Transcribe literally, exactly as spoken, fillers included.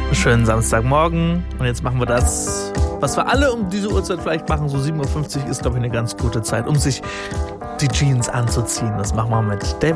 Schönen Samstagmorgen. Und jetzt machen wir das, was wir alle um diese Uhrzeit vielleicht machen. So sieben Uhr fünfzig ist, glaube ich, eine ganz gute Zeit, um sich die Jeans anzuziehen. Das machen wir mit David